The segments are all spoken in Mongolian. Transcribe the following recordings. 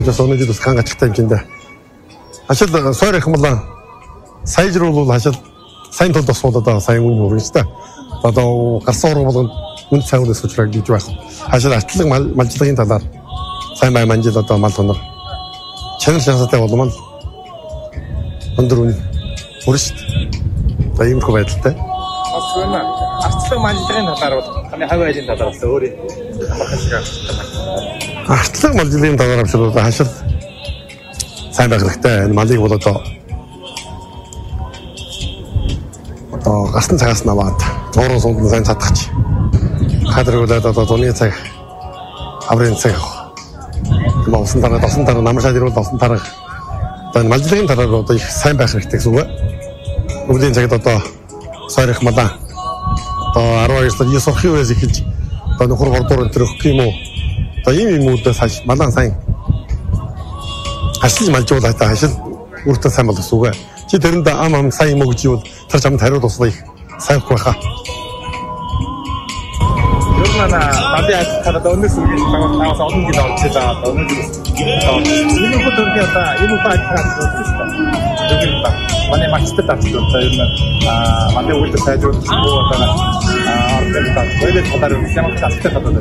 Оны жил бас хангачтай хэмжээндээ хашил сойр их млаа сайжруулал хашил сайн тулд асуудаа сайн үн хүрнэ шүү дээ. Одоо гарсан уран болгонд үн сайн үнээс учраас гэж байх. Хашил артлаг малжлагын талаар сайн бай манжил одоо мал тонор чанар шансаатай болмол өндөр үн хүрнэ шүү дээ. За ийм хөө байдалтай. Артлаг малжлагын талаар бол таны хавь айлын талаар бас өөрөө артлаг малжлагын талаар авчирвал хашил сайн байх хэрэгтэй. Энэ малыг бол одоо гасан цагаас наваад зуурын сунд сайн цадгач. Хадруулаад одоо тооны цаг аврын цаг. Усан дараа намар шаад ирвэл усан дараа одоо малжлагын талаар одоо их сайн байх хэрэгтэй гэсэн үг. Өвлийн цагт одоо сойрх малаа одоо 12 сар 9 сарын үеэс эхэлж одоо нөхөр хордоор энэ төрөх юм уу? Одоо ийм үүдээс хаш малан сайн асал малжуул хата хашил үртэ сайн бол гэсэн үг. Чи тэрэнд ам сайн юм уу гэж юу тэр чамд хариулт услах сайн байхаа. Ер нь надад хадаад өнөөс таваас олон жил орж байгаа. Өнөөс энэ хөтөлбөр одоо энэ ухаан манай мачтай тавцсан ер нь манай үйлдэл сайжруулах одоо ордонтаа ойлголт талаар ямар талтай байна.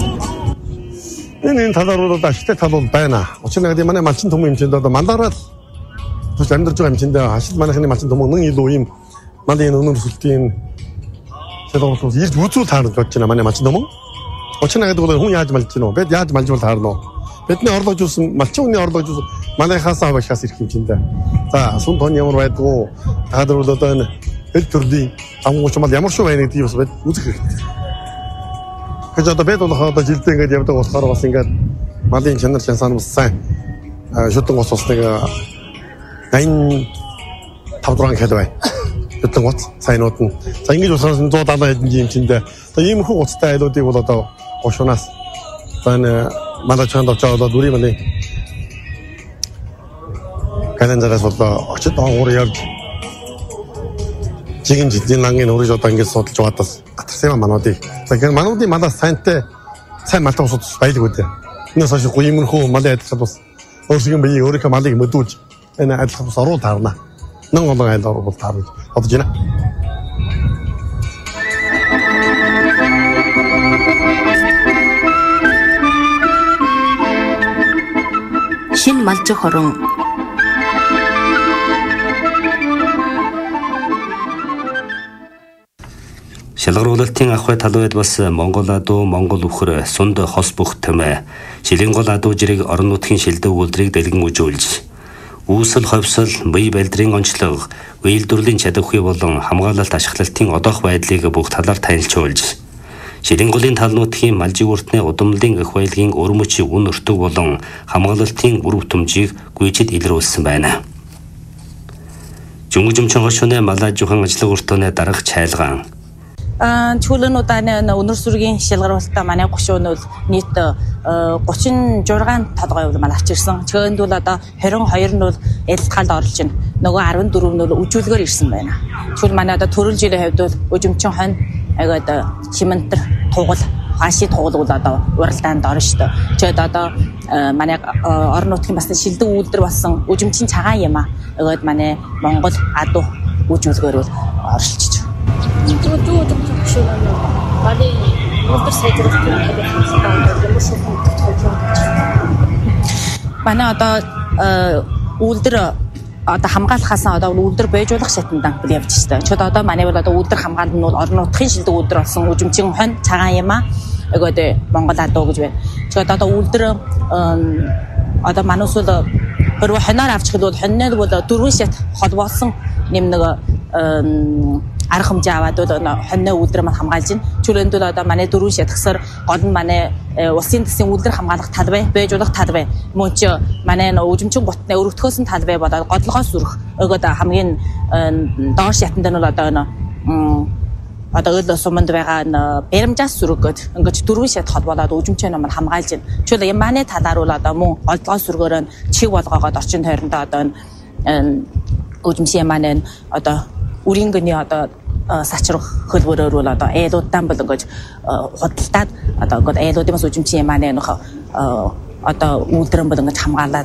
Энэ талаар бол ашигтай тал бол байна. Учир нь манай малчин төмөн хэмжээнд одоо мандараад тус амьдарч байгаа хэмжээндээ ашиг манайхны малчин төмөн илүү ийм малын өнөр сүлтийн шалгуулт ирж үзүүл таарч бодож байна манай малчин төмөн. Учир нь бол хүн яаж малж гинөө? Бид яаж малжуул таарна уу? Бидний орлогож юусан малчин хүний орлогож юусан манайхаас авахаас ирэх хэмжээндээ. За сүн тон ямар байдгүй таадар бол одоо энэ хэл төрлийн амгууч мал ямар шүү байна гэдгийг бас үзэх хэрэгтэй. Гэж одоо бид бол одоо жилдээ ингэж явдаг болохоор бас ингэж малын чанар шансаа нь сайн шүтэн гоц усныг 85 кг бай. Шүтэн гоц сайнууд нь. За ингэж усаас 170 хэдэн хэмжээндээ одоо ийм их гоцтой айлуудыг бол одоо гошунаас за манай чанд очоод дүрийн малын календараас бол очид уур явж жигэн жилийн лангийн өрөж одоо ингэж судалж байгаадас гатарсан юм мануудыг. Тэгэхээр мануудын малаас сайнтай сайн малтай усууд байлгүй дээ. Энэс хойш гуймэрхүү малын адилхан бас өөрсдийн биеийг өөрийнхөө малыг мэдүүлж энэ адилхан бас оруул таарна. Нэн олон айл оруул таарна. Бодож байна. Шин малжих хорон Шалгаруулалтын ахуй талууд бас Монгол адуу, Монгол үхэр, сунд хос бүх тэмээ, шилэн гол адуу жирэг орон нутгийн шилдэг үйлдвэрийг дэлгэн үжүүлж, үүсэл ховсол, бие балдрын онцлог, үйлдвэрлэлийн чадвархүй болон хамгаалалт ашиглалтын одоох байдлыг бүх талаар танилцуулж, шилэн голын тал нутгийн малжиг үртний удамлын эх баялагын өрмөчийн үн өртөг болон хамгаалалтын үр бүтэмжийг гүйцэд илрүүлсэн байна. Жүнгүжмчин хошууны малаа жухан ажлын өртөөний дарах чайлгаан чуулгануудаа өнөр сүргийн шалгаруулалтаа манай гушуун бол нийт 36 толгой маань авчирсан. Чөөнд бол одоо 22 нь бол ялцгаалд оролж байна. Нөгөө 14 нь бол үжүүлгээр ирсэн байна. Чүүл манай одоо төрөл жилийн хувьд бол өжимчин хонь одоо химэнтэр тугал хаши тугал бол одоо уралдаанд орно шүү дээ. Чөөд одоо манай орон нутгийн бас шилдэг үйлдвэр болсон өжимчин цагаан юм аа. Тэгээд манай Монгол адуу үжүүлгээр бол оршилж манай одоо үйлдвэр одоо хамгаалахаас одоо үйлдвэр байжуулах шатанд явж байна. Чод одоо манай бол одоо үйлдвэр хамгаалалт нь бол орон нутгийн шилдэг үйлдвэр болсон үжимчин хонь цагаан юм аа. Тэгээд Монгол адуу гэж байна. Чод одоо үйлдвэр одоо манайс бол хэрвээ хоноор авчих бол хоньноор бол 4 шат холбоосон нэм нэг арга хэмжээ аваад хоньны үйлдвэр маань хамгаалж байна. Чөлөөнд бол одоо манай 4 шатгсаар гол нь манай улсын төсвийн үйлдвэр хамгаалах талбай, байжуулах талбай, мөн ч манай үжимчин гутны өргөдөхөөс нь талбай болоод годлогоос сүрэх. Өгөөд хамгийн доош шатанд нь бол одоо өл суманд байгаа баримжаас сүргөөд ингэж 4 шат холбоод үжимчин маань хамгаалж байна. Чөлөө манай талаар бол одоо мөн голдгоос сүргөөр нь чиг болгоогоод орчин тойрондоо одоо үжимчин маань одоо үрингэний одоо сачрах хөлбөрөөр бол одоо айлуудтай бол ингэж худалдаад одоо айлуудын бас үжимчин маань нөх одоо үйлдвэрэн бол ингэж хамгаалаад